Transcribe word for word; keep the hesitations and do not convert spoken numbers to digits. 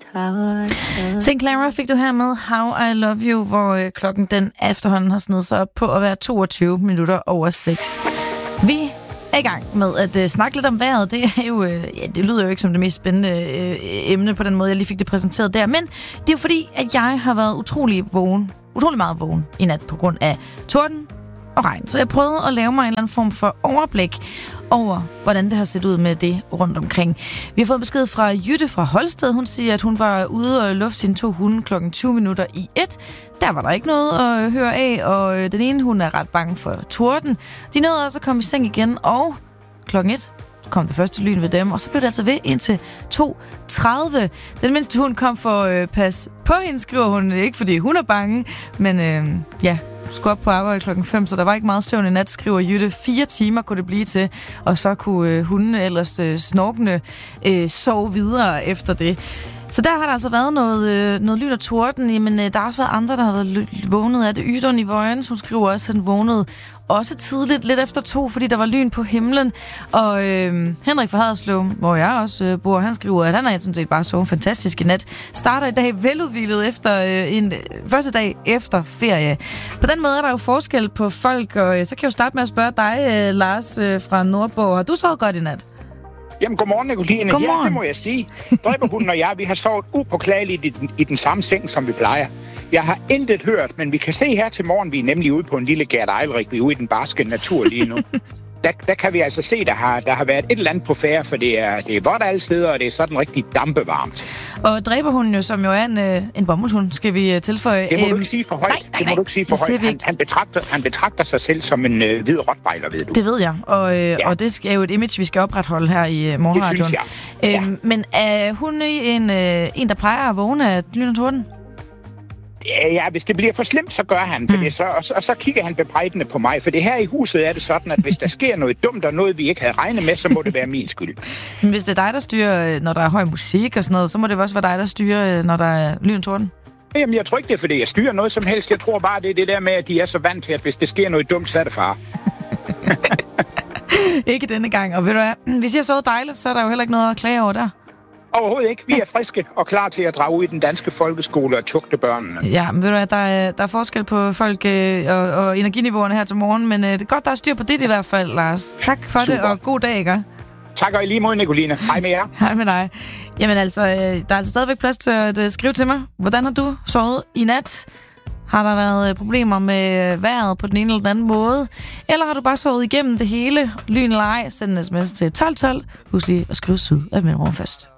Saint Clara fik du her med How I Love You, hvor øh, klokken den efterhånden har snedet sig op på at være toogtyve minutter over seks. Vi er i gang med at øh, snakke lidt om vejret. Det er jo, øh, ja, det lyder jo ikke som det mest spændende øh, emne på den måde, jeg lige fik det præsenteret der. Men det er jo fordi, at jeg har været utrolig vågen, utrolig meget vågen i nat på grund af torden og regn. Så jeg prøvede at lave mig en eller anden form for overblik over, hvordan det har set ud med det rundt omkring. Vi har fået besked fra Jytte fra Holsted. Hun siger, at hun var ude og lufte sine to hunde klokken tyve minutter i et. Der var der ikke noget at høre af, og den ene hund er ret bange for torden. De nåede også at komme i seng igen, og klokken et kom det første lyn ved dem, og så blev det altså ved indtil to tredive. Den mindste hund kom for at øh, passe på hende, skriver hun. Ikke fordi hun er bange, men øh, ja, skulle op på arbejde klokken fem, så der var ikke meget søvn i nat, skriver Jytte. Fire timer kunne det blive til, og så kunne øh, hundene ellers øh, snorkende øh, sove videre efter det. Så der har der altså været noget, øh, noget lyn og torden, men øh, der har også været andre, der har været vågnet af det. Ydon i Vojens, hun skriver også, at han vågnede også tidligt, lidt efter to, fordi der var lyn på himlen. Og øh, Henrik fra Haderslev, hvor jeg også øh, bor, han skriver, at han har sådan set bare sovet fantastisk i nat. Starter i dag veludhvilet efter øh, en øh, første dag efter ferie. På den måde er der jo forskel på folk, og øh, så kan jeg jo starte med at spørge dig, øh, Lars øh, fra Nordborg. Har du sovet godt i nat? Jamen, godmorgen, Nicoline. Godmorgen. Ja, det må jeg sige. Dræberhunden og jeg, vi har sovet upåklageligt i den, i den samme seng, som vi plejer. Jeg har intet hørt, men vi kan se her til morgen, vi er nemlig ude på en lille Gert Eilrik, vi er ude i den barske natur lige nu. Der, der kan vi altså se, der har, der har været et eller andet på færre, for det er, det er vådt alle steder, og det er sådan rigtig dampevarmt. Og dræberhunden jo, som jo er en, øh, en bomuldshund, skal vi tilføje. Det må æm... du ikke sige for højt. Nej, nej, nej. Det må du ikke sige for højt. Han, han, betragter, han betragter sig selv som en øh, hvid rottweiler, ved du. Det ved jeg, og, øh, ja. og det er jo et image, vi skal opretholde her i øh, morgenradioen. Det synes jeg. Ja. Æm, men er hun en, øh, en, der plejer at vågne af lyn og torden? Ja, hvis det bliver for slemt, så gør han mm. det, så, og, så, og så kigger han bebrejdende på mig. For det her i huset er det sådan, at hvis der sker noget dumt og noget, vi ikke havde regnet med, så må det være min skyld. Men hvis det er dig, der styrer, når der er høj musik og sådan noget, så må det også være dig, der styrer, når der er lyn og torden? Jamen, jeg tror ikke, det er, fordi jeg styrer noget som helst. Jeg tror bare, det er det der med, at de er så vant til, at hvis det sker noget dumt, så er det far. Ikke denne gang. Og ved du hvad, hvis jeg så dejligt, så er der jo heller ikke noget at klage over der. Overhovedet ikke. Vi er friske og klar til at drage ud i den danske folkeskole og tugte børnene. Ja, men ved du hvad, der er, der er forskel på folk øh, og, og energiniveauerne her til morgen, men øh, det er godt, der er styr på det i hvert fald, Lars. Tak for Super. Det, og god dag, ikke? Tak og i lige mod, Nicoline. Hej med jer. Hej med dig. Jamen altså, øh, der er altså stadigvæk plads til at øh, skrive til mig. Hvordan har du sovet i nat? Har der været øh, problemer med øh, vejret på den ene eller den anden måde? Eller har du bare sovet igennem det hele? Lyn eller ej? Send en sms til tolv tolv. Husk lige at skrive syd af min rum først.